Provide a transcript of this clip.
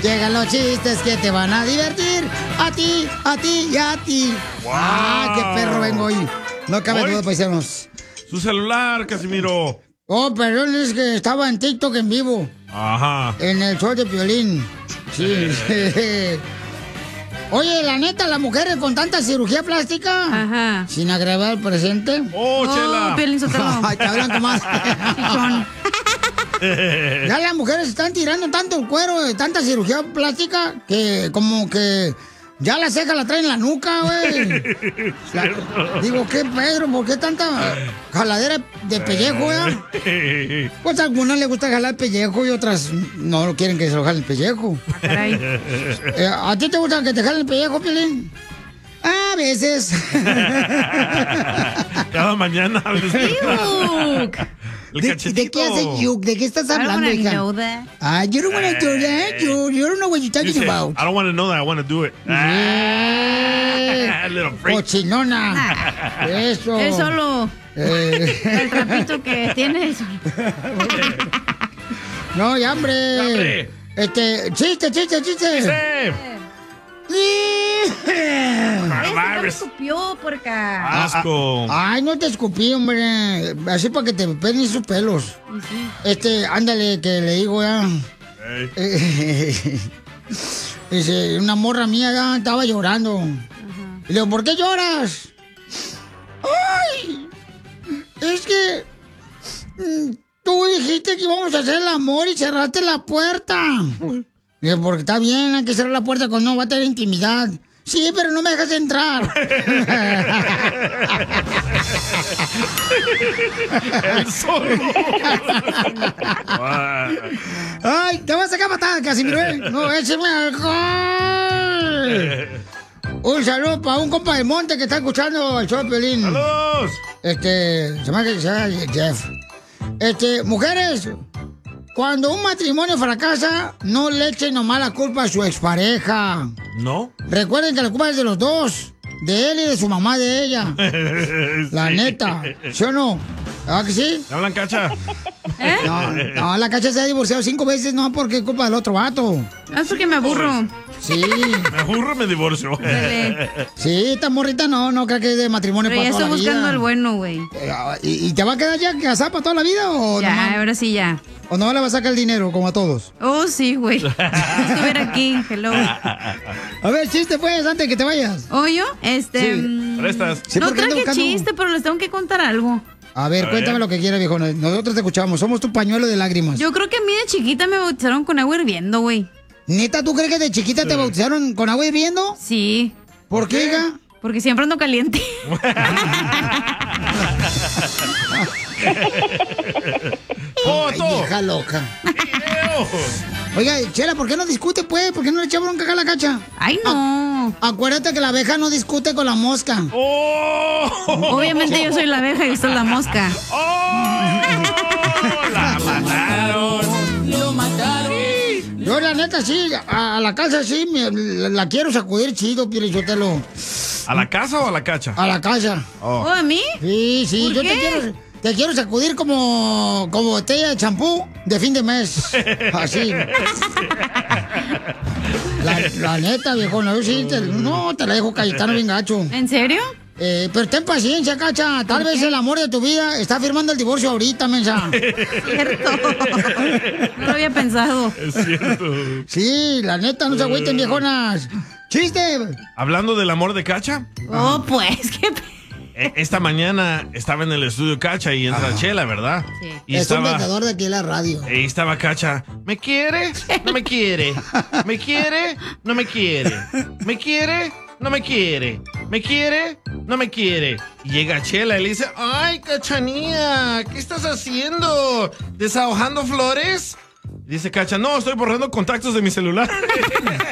Llegan los chistes que te van a divertir. A ti y a ti. Wow. ¡Ah, qué perro vengo hoy! No cabe duda, paisanos. Su celular, Casimiro. Oh, perdón, es que estaba en TikTok en vivo. Ajá. En el show de Piolín. Sí. Oye, la neta, las mujeres con tanta cirugía plástica. Ajá. Sin agregar el presente. ¡Oh, Chela! Piolín Sotelo. Ay, te hablan más. Chichón. Ya las mujeres están tirando tanto el cuero de tanta cirugía plástica que como que ya la ceja la traen en la nuca, güey. Digo, ¿qué, Pedro? ¿Por qué tanta jaladera de pellejo, güey? Pues a algunas les gusta jalar el pellejo y otras no quieren que se lo jalen el pellejo. Caray. ¿A ti te gusta que te jalen el pellejo, Piolín? A veces. Cada mañana. Yuck. El ¿De cachetito. qué hace Yuk? ¿De qué estás I don't hablando, wanna hija? know that. Ah, you don't wanna do that. You don't know what you're talking Dice, about. I don't want to know that. I want to do it. Yeah. Little freak. Cochinona. Eso. Él solo. El trapito que tiene. No, ya, hombre. Ya, hombre. Chiste. Dice, Este me coronavirus. escupió, puerca. Asco. Ay, no te escupí, hombre. Así para que te peguen sus pelos. Y sí. Ándale, que le digo ya. Hey. Dice, una morra mía ya estaba llorando. Y le digo, ¿por qué lloras? ¡Ay! Es que tú dijiste que íbamos a hacer el amor y cerraste la puerta. Le digo, porque está bien, hay que cerrar la puerta cuando no va a tener intimidad. Sí, pero no me dejas entrar. El solo. Ay, te vas a sacar patada, Casimiro. No, écheme alcohol. Un saludo para un compa de monte que está escuchando el show de Piolín. ¡Saludos! Se llama Jeff. Mujeres, cuando un matrimonio fracasa, no le echen nomás la culpa a su expareja. ¿No? Recuerden que la culpa es de los dos. De él y de su mamá de ella. La neta. ¿Sí o no? ¿Ah, que sí? ¿Hablan, Cacha? No, la Cacha se ha divorciado 5 veces, no porque es culpa del otro vato. Es porque me aburro. Sí. Me aburro, me divorcio. Dale. Sí, esta morrita no creo que es de matrimonio Pero para ya toda estoy la vida. buscando el bueno, güey. ¿Y te va a quedar ya casada para toda la vida o Ya, nomás- ahora sí ya. o no le va a sacar el dinero como a todos? Oh, sí, güey. Si estuviera aquí, hello. A ver, chiste pues, antes de que te vayas. ¿O yo? Sí. Prestas. Sí, no porque ando traje buscando- chiste, pero les tengo que contar algo. A ver, cuéntame lo que quieras, viejo. Nosotros te escuchamos. Somos tu pañuelo de lágrimas. Yo creo que a mí de chiquita me bautizaron con agua hirviendo, güey. ¿Neta, tú crees que de chiquita te bautizaron con agua hirviendo? Sí. ¿Por qué, hija? Porque siempre ando caliente. Ay, vieja loca. Oiga, Chela, ¿por qué no discute, pues? ¿Por qué no le echa bronca acá a la Cacha? Ay, no. Acuérdate que la abeja no discute con la mosca. ¡Oh! Obviamente yo soy la abeja y usted es la mosca. ¡Oh! ¡La mataron! Lo mataron. Yo, la neta, sí, a la casa sí, la quiero sacudir chido, Pielichotelo. ¿A la casa o a la cacha? A la casa. ¿O a mí? Sí, ¿Por yo qué? te quiero sacudir como botella de champú de fin de mes. Así. La neta, viejo, no, sí, te la dejo Cayetano bien gacho. ¿En serio? Pero ten paciencia, Cacha. Tal vez el amor de tu vida está firmando el divorcio ahorita, mensa. Cierto. No lo había pensado. Es cierto. Sí, la neta, no se agüiten, viejonas. ¡Chiste! Hablando del amor de Cacha, Oh, pues, qué... esta mañana estaba en el estudio Cacha y entra Chela, ¿verdad? Sí. Y Es un estaba, vendedor de aquí en la radio. y estaba Cacha. ¿Me quiere? ¿No me quiere? ¿Me quiere? ¿No me quiere? ¿Me quiere? ¿No me quiere? ¿Me quiere? ¿No me quiere? Y llega Chela y le dice, ¡ay, Cachanía! ¿Qué estás haciendo? ¿Desahogando flores? Dice Cacha, no, estoy borrando contactos de mi celular.